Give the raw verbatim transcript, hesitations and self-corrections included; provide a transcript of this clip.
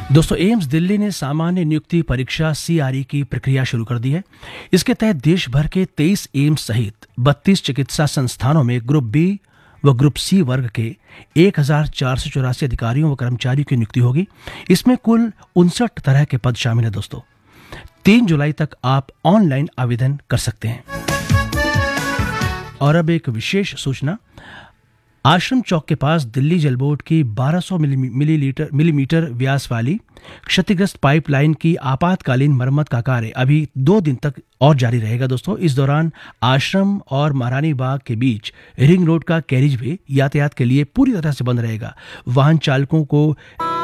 दोस्तों, एम्स दिल्ली ने सामान्य नियुक्ति परीक्षा सी आर ई की प्रक्रिया शुरू कर दी है। इसके तहत देश भर के तेईस एम्स सहित बत्तीस चिकित्सा संस्थानों में ग्रुप बी व ग्रुप सी वर्ग के एक हजार चार सौ चौरासी अधिकारियों व कर्मचारियों की नियुक्ति होगी। इसमें कुल उनसठ तरह के पद शामिल हैं। दोस्तों, तीन जुलाई तक आप ऑनलाइन आवेदन कर सकते हैं। और अब एक विशेष सूचना। आश्रम चौक के पास दिल्ली जल बोर्ड की बारह सौ मिलीलीटर मिलीमीटर व्यास वाली क्षतिग्रस्त पाइपलाइन की आपातकालीन मरम्मत का कार्य अभी दो दिन तक और जारी रहेगा। दोस्तों, इस दौरान आश्रम और महारानी बाग के बीच रिंग रोड का कैरिज वे यातायात के लिए पूरी तरह से बंद रहेगा। वाहन चालकों को